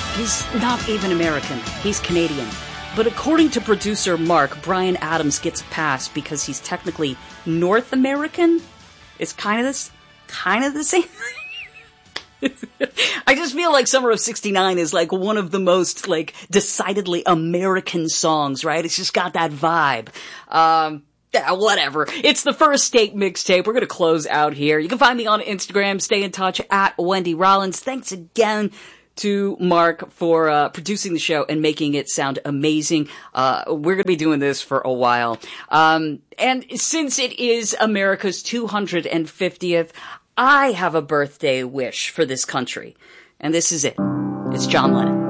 He's not even American. He's Canadian. But according to producer Mark, Bryan Adams gets a pass because he's technically North American. It's kind of the same. I just feel like Summer of '69 is like one of the most like decidedly American songs, right? It's just got that vibe. Yeah, whatever. It's the First State Mixtape. We're going to close out here. You can find me on Instagram. Stay in touch at Wendy Rollins. Thanks again to Mark for producing the show and making it sound amazing. We're going to be doing this for a while. And since it is America's 250th, I have a birthday wish for this country. And this is it. It's John Lennon.